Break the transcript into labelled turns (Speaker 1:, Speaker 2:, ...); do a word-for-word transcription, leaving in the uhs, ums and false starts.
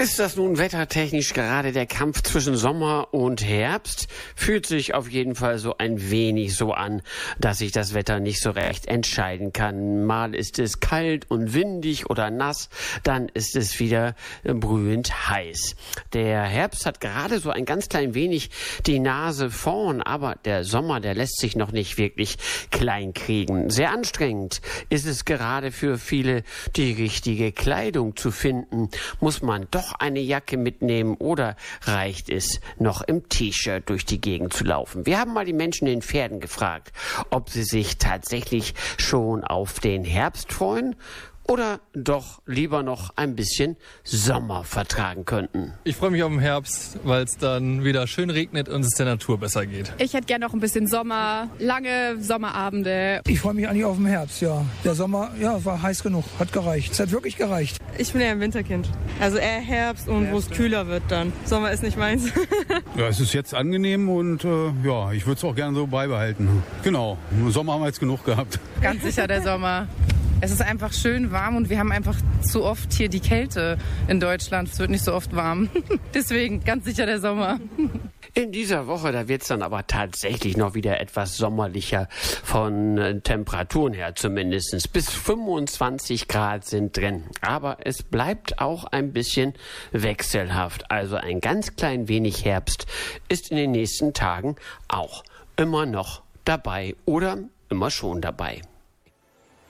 Speaker 1: Ist das nun wettertechnisch gerade der Kampf zwischen Sommer und Herbst? Fühlt sich auf jeden Fall so ein wenig so an, dass sich das Wetter nicht so recht entscheiden kann. Mal ist es kalt und windig oder nass, dann ist es wieder brühend heiß. Der Herbst hat gerade so ein ganz klein wenig die Nase vorn, aber der Sommer, der lässt sich noch nicht wirklich klein kriegen. Sehr anstrengend ist es gerade für viele, die richtige Kleidung zu finden. Muss man doch eine Jacke mitnehmen oder reicht es noch im T-Shirt durch die Gegend zu laufen? Wir haben mal die Menschen in Pferden gefragt, ob sie sich tatsächlich schon auf den Herbst freuen oder doch lieber noch ein bisschen Sommer vertragen könnten.
Speaker 2: Ich freue mich auf den Herbst, weil es dann wieder schön regnet und es der Natur besser geht.
Speaker 3: Ich hätte gerne noch ein bisschen Sommer, lange Sommerabende.
Speaker 4: Ich freue mich eigentlich auf den Herbst, ja. Der Sommer, ja, war heiß genug, hat gereicht. Es hat wirklich gereicht.
Speaker 5: Ich bin ja ein Winterkind. Also eher Herbst und wo es kühler wird dann. Sommer ist nicht meins.
Speaker 6: Ja, es ist jetzt angenehm und äh, ja, ich würde es auch gerne so beibehalten. Genau, im Sommer haben wir jetzt genug gehabt.
Speaker 7: Ganz sicher der Sommer. Es ist einfach schön warm und wir haben einfach zu oft hier die Kälte in Deutschland. Es wird nicht so oft warm. Deswegen ganz sicher der Sommer.
Speaker 1: In dieser Woche, da wird es dann aber tatsächlich noch wieder etwas sommerlicher von äh, Temperaturen her zumindest. Bis fünfundzwanzig Grad sind drin. Aber es bleibt auch ein bisschen wechselhaft. Also ein ganz klein wenig Herbst ist in den nächsten Tagen auch immer noch dabei oder immer schon dabei.